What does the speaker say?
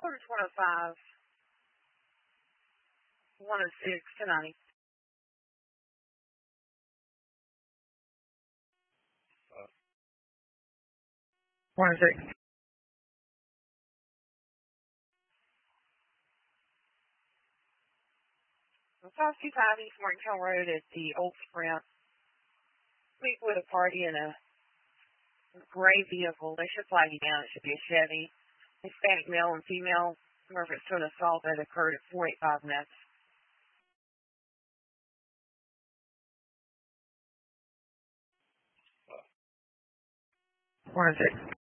Quarter 105, 106 to 90. One oh six. South 25 East Martintown Road at the Old Sprint. Speak with a party in a gray vehicle. They should flag you down. It should be a Chevy. Hispanic male and female. Reference to an assault that occurred at 485 minutes. 106.